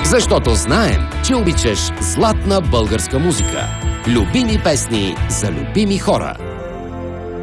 Защото знаем, че обичаш златна българска музика. Любими песни за любими хора.